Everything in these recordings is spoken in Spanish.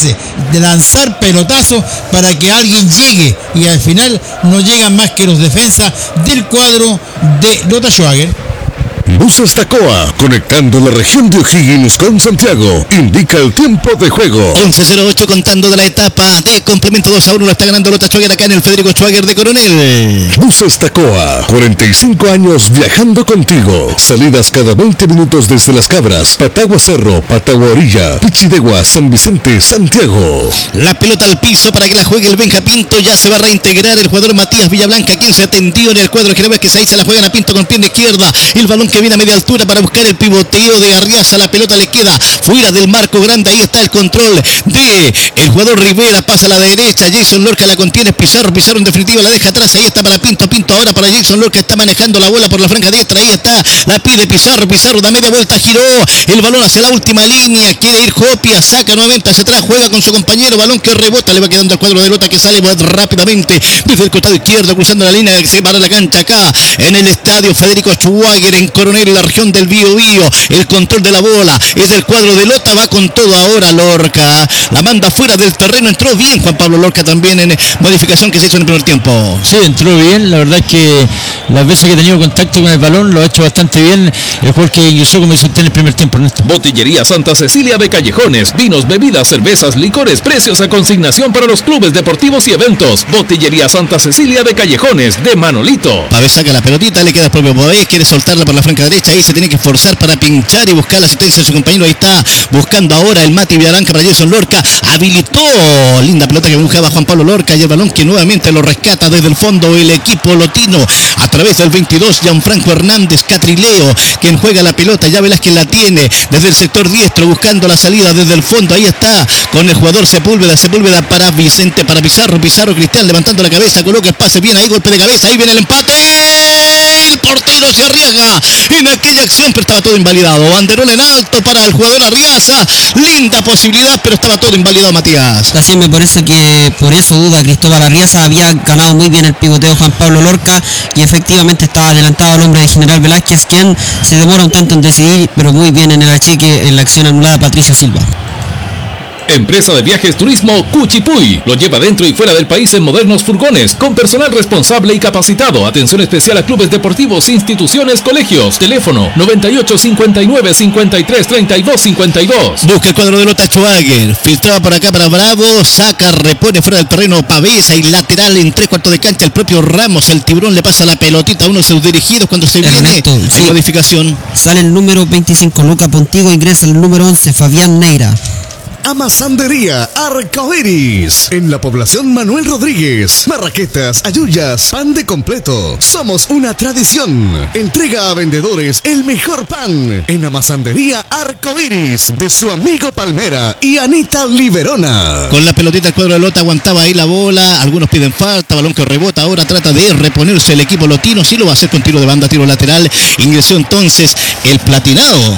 veces de lanzar pelotazos para que alguien llegue, y al final no llegan más que los defensas del cuadro de Lota Schwager. Buses Tacoa, conectando la región de O'Higgins con Santiago. Indica el tiempo de juego. 11:08 contando de la etapa de complemento. 2-1 lo está ganando Lota Schwager acá en el Federico Schwager de Coronel. Buses Tacoa, 45 años viajando contigo. Salidas cada 20 minutos desde Las Cabras, Patagua Cerro, Patagua Orilla, Pichidegua, San Vicente, Santiago. La pelota al piso para que la juegue el Benja Pinto. Ya se va a reintegrar el jugador Matías Villablanca, quien se atendió en el cuadro general, que ahí se la juegan a Pinto con pierna izquierda. El balón que viene a media altura para buscar el pivoteo de Arriaza. La pelota le queda fuera del marco grande. Ahí está el control de el jugador Rivera. Pasa a la derecha. Jason Lorca la contiene. Pizarro en definitiva la deja atrás. Ahí está para Pinto ahora para Jason Lorca. Está manejando la bola por la franja diestra. Ahí está. La pide Pizarro da media vuelta. Giró el balón hacia la última línea. Quiere ir Jopia. Saca nuevamente hacia atrás. Juega con su compañero. Balón que rebota. Le va quedando al cuadro de Lota, que sale rápidamente desde el costado izquierdo, cruzando la línea que separa la cancha acá en el estadio Federico Schwager en Coronel, la región del Biobío. El control de la bola es del cuadro de Lota. Va con todo ahora Lorca. La manda fuera del terreno. Entró bien Juan Pablo Lorca también en modificación que se hizo en el primer tiempo. Sí, entró bien. La verdad es que las veces que ha tenido contacto con el balón lo ha hecho bastante bien. El jugador que ingresó, como dice usted, en el primer tiempo. Botillería Santa Cecilia de Callejones. Vinos, bebidas, cervezas, licores, precios a consignación para los clubes deportivos y eventos. Botillería Santa Cecilia de Callejones, de Manolito. Pavé saca la pelotita, le queda al propio Pavé, quiere soltarla por la franja derecha. Ahí se tiene que forzar para pinchar y buscar la asistencia de su compañero. Ahí está buscando ahora el Mati Villarranca para Jason Lorca. Habilitó. Linda pelota que buscaba Juan Pablo Lorca, y el balón que nuevamente lo rescata desde el fondo el equipo lotino a través del 22, Gianfranco Hernández Catrileo, quien juega la pelota. Ya Velázquez la tiene desde el sector diestro buscando la salida desde el fondo. Ahí está con el jugador Sepúlveda para Vicente, para Pizarro Cristian levantando la cabeza, coloca el pase bien ahí, golpe de cabeza, ahí viene el empate. El portero se arriesga en aquella acción, pero estaba todo invalidado. Banderol en alto para el jugador Arriaza. Linda posibilidad, pero estaba todo invalidado, Matías. Así me parece que por eso duda Cristóbal Arriaza. Había ganado muy bien el pivoteo Juan Pablo Lorca y efectivamente estaba adelantado al hombre de General Velázquez, quien se demora un tanto en decidir, pero muy bien en el achique en la acción anulada Patricio Silva. Empresa de viajes turismo Cuchipuy. Lo lleva dentro y fuera del país en modernos furgones, con personal responsable y capacitado. Atención especial a clubes deportivos, instituciones, colegios. Teléfono 98 59 53 32 52. Busca el cuadro de Lota Schwager. Filtraba por acá para Bravo. Saca, repone fuera del terreno Pavesa y lateral en 3/4 de cancha. El propio Ramos, el tiburón, le pasa la pelotita a uno de sus dirigidos cuando se viene en modificación. Sale el número 25, Luca Pontigo. Ingresa el número 11, Fabián Neira. Amasandería Arcoiris, en la población Manuel Rodríguez. Marraquetas, ayuyas, pan de completo. Somos una tradición. Entrega a vendedores el mejor pan en Amasandería Arcoiris, de su amigo Palmera y Anita Liberona. Con la pelotita el cuadro de Lota aguantaba ahí la bola. Algunos piden falta, balón que rebota. Ahora trata de reponerse el equipo lotino. Sí lo va a hacer con tiro de banda, tiro lateral. Ingresó entonces el platinado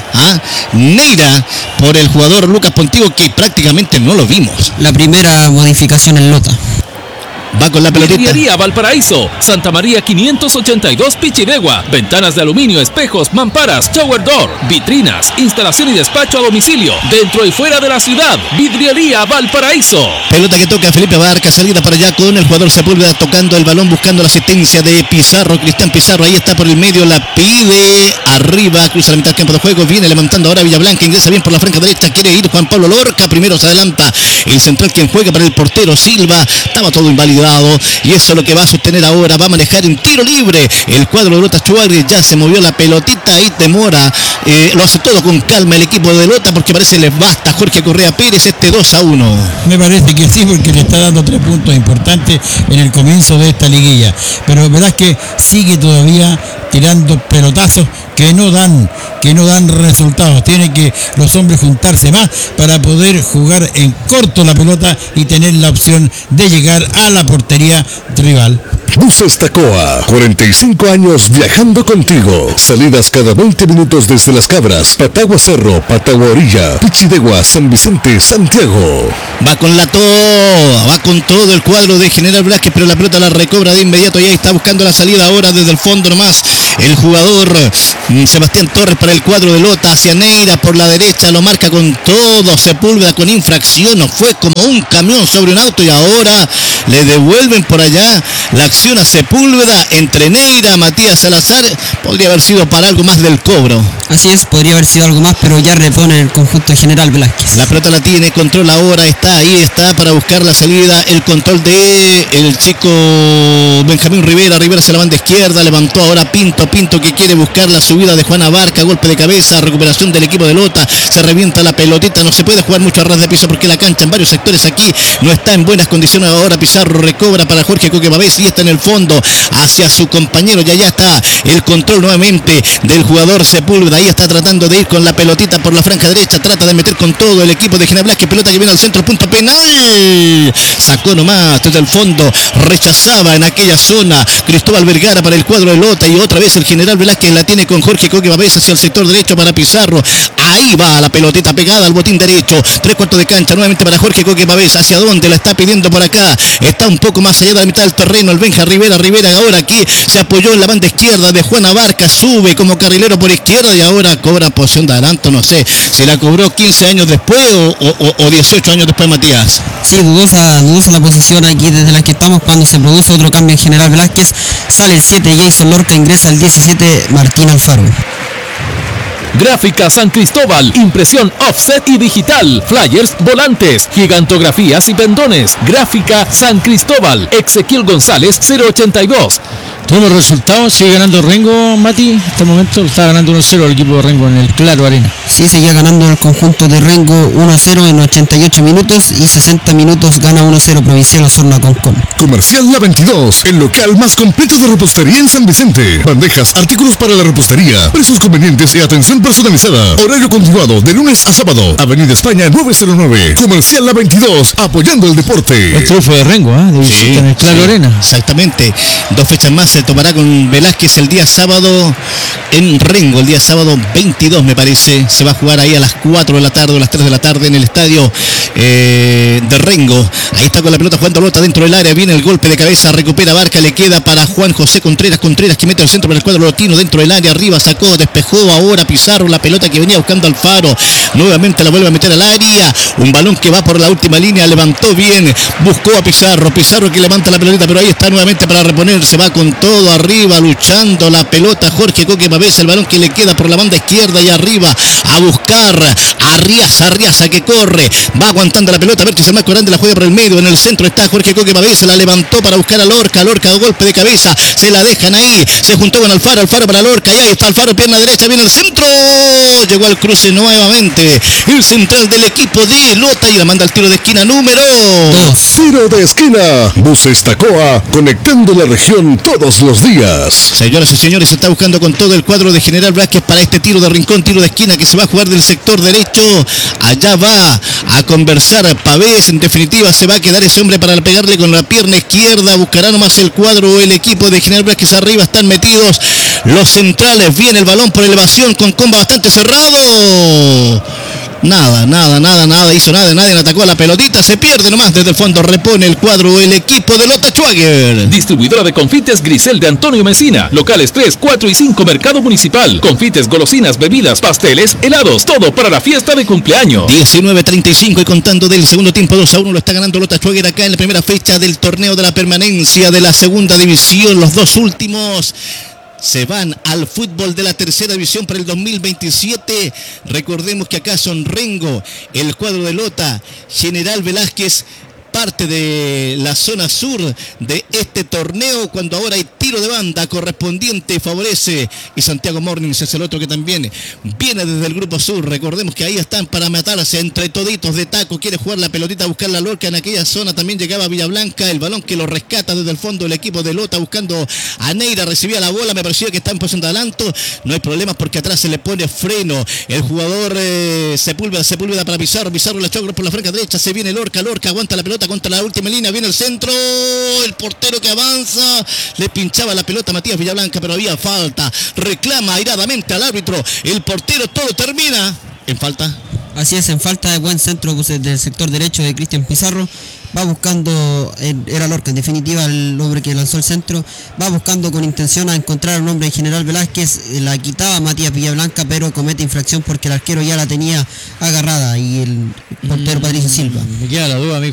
Neira por el jugador Lucas Pontigo, que prácticamente no lo vimos. La primera modificación en Lota. Va con la pelotita. Vidriería Valparaíso, Santa María 582 Pichidegua. Ventanas de aluminio, espejos, mamparas, shower door, vitrinas, instalación y despacho a domicilio, dentro y fuera de la ciudad. Vidriería Valparaíso. Pelota que toca Felipe Barca, salida para allá con el jugador Sepúlveda tocando el balón, buscando la asistencia de Pizarro, Cristian Pizarro. Ahí está por el medio, la pide arriba, cruza la mitad del campo de juego, viene levantando ahora Villablanca, ingresa bien por la franja derecha, quiere ir Juan Pablo Lorca, primero se adelanta el central, quien juega para el portero Silva. Estaba todo invalidado y eso es lo que va a sostener ahora. Va a manejar en tiro libre el cuadro de Lota Schwager. Ya se movió la pelotita y demora. Lo hace todo con calma el equipo de Lota, porque parece les basta Jorge Correa Pérez este 2-1. Me parece que sí, porque le está dando 3 puntos importantes en el comienzo de esta liguilla, pero verdad que sigue todavía tirando pelotazos que no dan resultados. Tienen que los hombres juntarse más para poder jugar en corto la pelota y tener la opción de llegar a la portería rival. Buses Tacoa, 45 años viajando contigo. Salidas cada 20 minutos desde Las Cabras, Patagua Cerro, Patagua Orilla, Pichidegua, San Vicente, Santiago. Va con todo el cuadro de General Velázquez, pero la pelota la recobra de inmediato y ahí está buscando la salida ahora desde el fondo nomás. el jugador Sebastián Torres para el cuadro de Lota, hacia Neira por la derecha, lo marca con todo Sepúlveda con infracción, no fue como un camión sobre un auto y ahora le devuelven por allá la acción a Sepúlveda entre Neira, Matías Salazar, podría haber sido para algo más del cobro. Así es, podría haber sido algo más, pero ya repone el conjunto de General Velázquez. La pelota la tiene, control ahora, está ahí, está para buscar la salida, el control de el chico Benjamín Rivera se la banda izquierda, levantó ahora Pinto que quiere buscar la subida de Juan Abarca, golpe de cabeza, recuperación del equipo de Lota, se revienta la pelotita, no se puede jugar mucho a ras de piso porque la cancha en varios sectores aquí no está en buenas condiciones. Ahora Pizarro recobra para Jorge Coque Pavés y está en el fondo hacia su compañero, y allá está el control nuevamente del jugador Sepúlveda, ahí está tratando de ir con la pelotita por la franja derecha, trata de meter con todo el equipo de General Velázquez, pelota que viene al centro, punto penal, sacó nomás desde el fondo, rechazaba en aquella zona Cristóbal Vergara para el cuadro de Lota, y otra vez el General Velázquez la tiene con Jorge Coque Pavés hacia el sector derecho para Pizarro, ahí va la pelotita pegada al botín derecho, 3/4 de cancha nuevamente para Jorge Coque Pavés, hacia dónde la está pidiendo por acá, está un poco más allá de la mitad del terreno el Benja Rivera ahora aquí se apoyó en la banda izquierda de Juan Abarca, sube como carrilero por izquierda y ahora cobra posición de adelanto, no sé si la cobró 15 años después o 18 años después, Matías. Sí, dudosa la posición aquí desde la que estamos cuando se produce otro cambio en General Velázquez, sale el 7 Jason Lorca, ingresa el 17 Martín Alfaro. Gráfica San Cristóbal, impresión offset y digital, flyers, volantes, gigantografías y pendones. Gráfica San Cristóbal, Ezequiel González 082. Todos los resultados, sigue ganando Rengo, Mati, hasta el momento está ganando 1-0 el equipo de Rengo en el Claro Arena. Sí, seguía ganando el conjunto de Rengo 1-0 en 88 minutos y 60 minutos gana 1-0 Provincial Osorno Concón. Comercial La 22, el local más completo de repostería en San Vicente. Bandejas, artículos para la repostería, precios convenientes y atención personalizada. Horario continuado de lunes a sábado. Avenida España 909. Comercial La 22, apoyando el deporte. El triunfo de Rengo, de visita en el Claro Arena. Exactamente, 2 fechas más se tomará con Velázquez el día sábado en Rengo, el día sábado 22 me parece, se va a jugar ahí a las 4 de la tarde o a las 3 de la tarde en el estadio de Rengo. Ahí está con la pelota jugando Lota dentro del área, viene el golpe de cabeza, recupera Barca, le queda para Juan José Contreras que mete al centro para el cuadro lotino dentro del área, arriba sacó, despejó ahora Pizarro, la pelota que venía buscando Alfaro, nuevamente la vuelve a meter al área, un balón que va por la última línea, levantó bien, buscó a Pizarro que levanta la pelotita, pero ahí está nuevamente para reponerse, va con todo arriba, luchando la pelota Jorge Coque Pavés, el balón que le queda por la banda izquierda y arriba a buscar a Arriaza que corre, va aguantando la pelota, a ver si se más grande la juega por el medio, en el centro está Jorge Coque Pavés, se la levantó para buscar a Lorca, golpe de cabeza, se la dejan ahí, se juntó con Alfaro para Lorca, y ahí está Alfaro, pierna derecha, viene el centro, llegó al cruce nuevamente, el central del equipo de Lota y la manda al tiro de esquina número 2. Tiro de esquina, Buses Tacoa, conectando la región todos los días. Señoras y señores, se está buscando con todo el cuadro de General Velázquez para este tiro de rincón, tiro de esquina que se va a jugar del sector derecho. Allá va a conversar Pavés, en definitiva se va a quedar ese hombre para pegarle con la pierna izquierda, buscará nomás el cuadro, el equipo de General Velázquez arriba, están metidos los centrales, viene el balón por elevación con comba bastante cerrado. Nada, hizo nada, nadie atacó a la pelotita, se pierde nomás desde el fondo, repone el cuadro el equipo de Lota Schwager. Distribuidora de confites Grisel de Antonio Mesina, locales 3, 4 y 5 Mercado Municipal, confites, golosinas, bebidas, pasteles, helados, todo para la fiesta de cumpleaños. 19:35 y contando del segundo tiempo, 2-1 lo está ganando Lota Schwager acá en la primera fecha del torneo de la permanencia de la segunda división, los dos últimos se van al fútbol de la tercera división para el 2027. Recordemos que acá son Rengo, el cuadro de Lota, General Velázquez, parte de la zona sur de este torneo, cuando ahora hay tiro de banda correspondiente, favorece, y Santiago Mornings es el otro que también viene desde el grupo sur. Recordemos que ahí están para matarse entre toditos de taco, quiere jugar la pelotita, buscar la Lorca, en aquella zona también llegaba Villablanca, el balón que lo rescata desde el fondo el equipo de Lota, buscando a Neira, recibía la bola, me parecía que está en posición de adelanto, no hay problemas porque atrás se le pone freno, el jugador Sepúlveda para Pizarro la echó por la franja derecha, se viene Lorca, aguanta la pelota contra la última línea, viene el centro, el portero que avanza, le pinchaba la pelota a Matías Villablanca, pero había falta, reclama airadamente al árbitro, el portero, todo termina en falta. Así es, en falta de buen centro pues, del sector derecho de Cristian Pizarro, va buscando, era Lorca en definitiva el hombre que lanzó el centro, va buscando con intención a encontrar a un hombre de General Velázquez, la quitaba Matías Villablanca, pero comete infracción porque el arquero ya la tenía agarrada y el portero Patricio Silva. Me queda la duda,